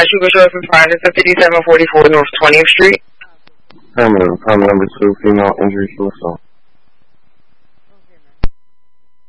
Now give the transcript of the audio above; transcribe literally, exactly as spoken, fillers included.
Sugar Short from five to fifty-seven forty-four North twentieth Street. Affirmative. Apartment number two, female injury to assault.